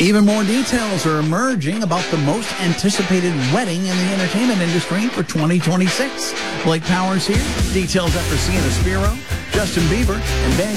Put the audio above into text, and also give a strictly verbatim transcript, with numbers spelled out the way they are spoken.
Even more details are emerging about the most anticipated wedding in the entertainment industry for twenty twenty-six. Blake Powers here. Details after seeing Aspiro, Justin Bieber, and Van